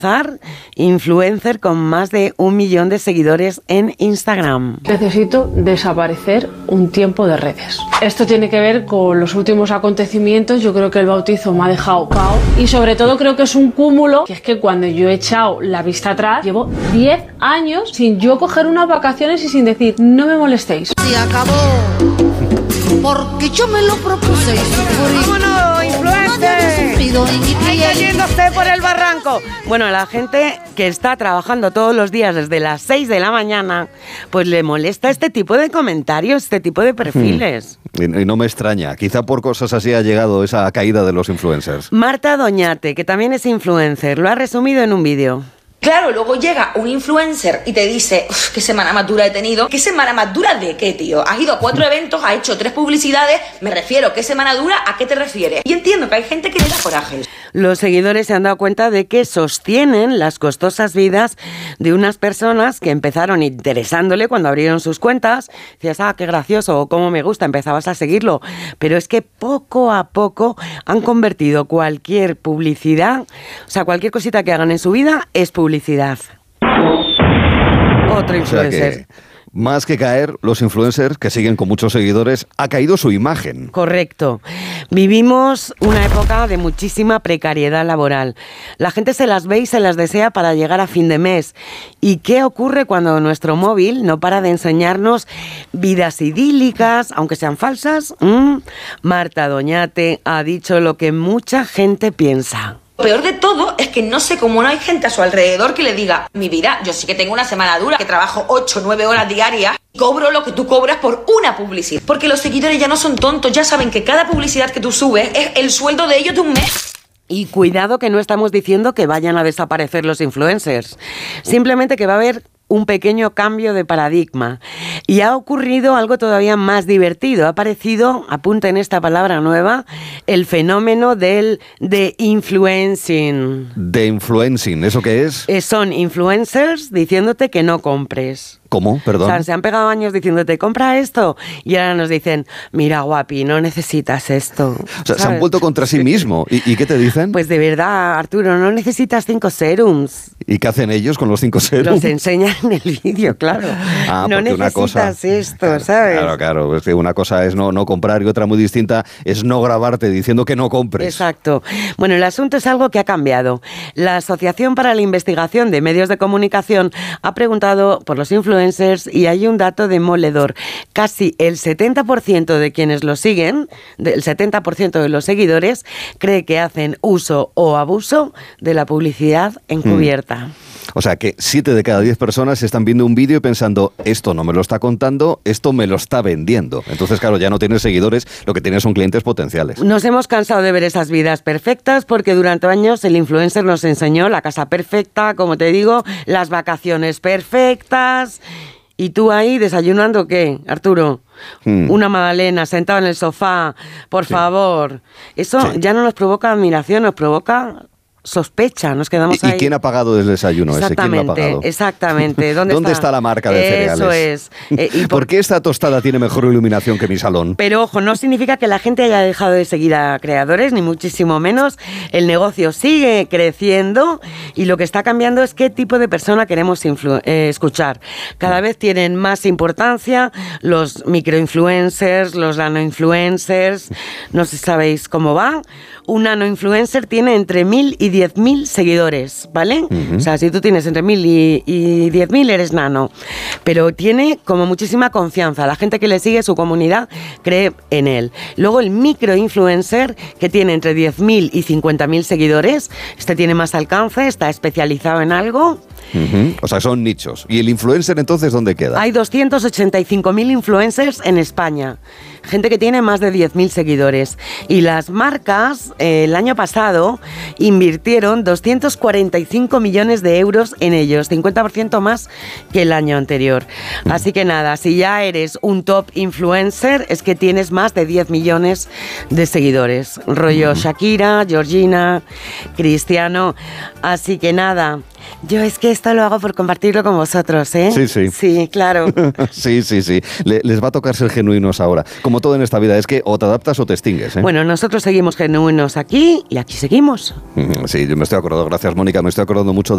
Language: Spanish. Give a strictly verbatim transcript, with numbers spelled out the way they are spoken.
Influencer con más de un millón de seguidores en Instagram. Necesito desaparecer un tiempo de redes. Esto tiene que ver con los últimos acontecimientos. Yo creo que el bautizo me ha dejado cao. Y sobre todo creo que es un cúmulo, que es que cuando yo he echado la vista atrás, llevo diez años sin yo coger unas vacaciones y sin decir, no me molestéis. Se acabó, porque yo me lo propuse. ¡Vámonos, influencer! ¡Ay, cayéndose por el barranco! Bueno, la gente que está trabajando todos los días desde las seis de la mañana, pues le molesta este tipo de comentarios, este tipo de perfiles. Hmm. Y, y no me extraña. Quizá por cosas así ha llegado esa caída de los influencers. Marta Doñate, que también es influencer, lo ha resumido en un vídeo. Claro, luego llega un influencer y te dice, qué semana más dura he tenido. ¿Qué semana más dura de qué, tío? Has ido a cuatro eventos, has hecho tres publicidades, me refiero, ¿qué semana dura? ¿A qué te refieres? Y entiendo que hay gente que le da coraje. Los seguidores se han dado cuenta de que sostienen las costosas vidas de unas personas que empezaron interesándole cuando abrieron sus cuentas. Decías, ah, qué gracioso, o cómo me gusta, empezabas a seguirlo. Pero es que poco a poco han convertido cualquier publicidad, o sea, cualquier cosita que hagan en su vida es publicidad. Publicidad. Otro influencer. O sea que, más que caer, los influencers que siguen con muchos seguidores, ha caído su imagen. Correcto. Vivimos una época de muchísima precariedad laboral. La gente se las ve y se las desea para llegar a fin de mes. ¿Y qué ocurre cuando nuestro móvil no para de enseñarnos vidas idílicas, aunque sean falsas? ¿Mm? Marta Doñate ha dicho lo que mucha gente piensa. Lo peor de todo es que no sé cómo no hay gente a su alrededor que le diga, mi vida, yo sí que tengo una semana dura, que trabajo ocho o nueve horas diarias, y cobro lo que tú cobras por una publicidad. Porque los seguidores ya no son tontos, ya saben que cada publicidad que tú subes es el sueldo de ellos de un mes. Y cuidado que no estamos diciendo que vayan a desaparecer los influencers, simplemente que va a haber un pequeño cambio de paradigma. Y ha ocurrido algo todavía más divertido. Ha aparecido, apunten esta palabra nueva, el fenómeno del de influencing. ¿De influencing? ¿Eso qué es? Eh, son influencers diciéndote que no compres. ¿Cómo? Perdón. O sea, se han pegado años diciéndote, compra esto. Y ahora nos dicen, mira, guapi, no necesitas esto. O sea, ¿sabes? se han vuelto contra sí mismo. ¿Y, ¿Y qué te dicen? Pues de verdad, Arturo, no necesitas cinco serums. ¿Y qué hacen ellos con los cinco serums? Los enseñan en el vídeo, claro. Ah, no necesitas una cosa, esto, claro, ¿sabes? Claro, claro. Es que una cosa es no, no comprar y otra muy distinta es no grabarte diciendo que no compres. Exacto. Bueno, el asunto es algo que ha cambiado. La Asociación para la Investigación de Medios de Comunicación ha preguntado por los influencers y hay un dato demoledor. Casi el setenta por ciento de quienes lo siguen, el setenta por ciento de los seguidores, cree que hacen uso o abuso de la publicidad encubierta. Mm. O sea que siete de cada diez personas están viendo un vídeo y pensando, esto no me lo está contando, esto me lo está vendiendo. Entonces, claro, ya no tienes seguidores, lo que tienes son clientes potenciales. Nos hemos cansado de ver esas vidas perfectas porque durante años el influencer nos enseñó la casa perfecta, como te digo, las vacaciones perfectas. ¿Y tú ahí desayunando qué, Arturo? Hmm. Una magdalena sentado en el sofá, por sí. favor. Eso sí. ya no nos provoca admiración, nos provoca sospecha, nos quedamos ¿Y, ahí. ¿Y quién ha pagado el desayuno ese? ¿Quién lo ha pagado? Exactamente. ¿Dónde, ¿Dónde está? está la marca de cereales? Eso es. Eh, y por... ¿Por qué esta tostada tiene mejor iluminación que mi salón? Pero ojo, no significa que la gente haya dejado de seguir a creadores, ni muchísimo menos. El negocio sigue creciendo y lo que está cambiando es qué tipo de persona queremos influ- eh, escuchar. Cada vez tienen más importancia los microinfluencers, los nanoinfluencers. No sé si sabéis cómo va. Un nanoinfluencer tiene entre mil y diez mil seguidores, ¿vale? Uh-huh. O sea, si tú tienes entre mil y, y diez mil, eres nano. Pero tiene como muchísima confianza. La gente que le sigue, su comunidad, cree en él. Luego el microinfluencer, que tiene entre diez mil y cincuenta mil seguidores. Este tiene más alcance, está especializado en algo. Uh-huh. O sea, son nichos. ¿Y el influencer entonces dónde queda? Hay doscientos ochenta y cinco mil influencers en España. Gente que tiene más de diez mil seguidores. Y las marcas, eh, el año pasado, invirtieron doscientos cuarenta y cinco millones de euros en ellos, cincuenta por ciento más que el año anterior. Uh-huh. Así que nada, si ya eres un top influencer, es que tienes más de diez millones de seguidores. Rollo uh-huh. Shakira, Georgina, Cristiano. Así que nada... Yo es que esto lo hago por compartirlo con vosotros, ¿eh? Sí, sí. Sí, claro. sí, sí, sí. Le, les va a tocar ser genuinos ahora. Como todo en esta vida, es que o te adaptas o te extingues, ¿eh? Bueno, nosotros seguimos genuinos aquí y aquí seguimos. Sí, yo me estoy acordando, gracias Mónica, me estoy acordando mucho de